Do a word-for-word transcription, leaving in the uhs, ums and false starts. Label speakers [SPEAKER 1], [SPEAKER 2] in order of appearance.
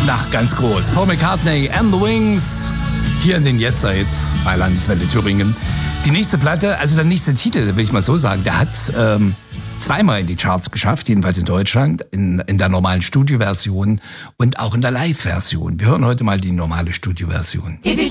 [SPEAKER 1] Na, ganz groß. Paul McCartney and the Wings. Hier in den Yesterhits bei Landeswelle Thüringen. Die nächste Platte, also der nächste Titel, will ich mal so sagen, der hat ähm, zweimal in die Charts geschafft, jedenfalls in Deutschland, in, in der normalen Studioversion und auch in der Live-Version. Wir hören heute mal die normale Studioversion.
[SPEAKER 2] If you